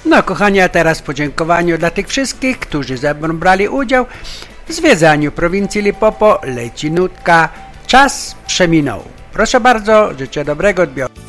No kochani, a teraz w podziękowaniu dla tych wszystkich, którzy ze mną brali udział w zwiedzaniu prowincji Lipopo leci nutka Czas przeminął. Proszę bardzo, życzę dobrego odbioru.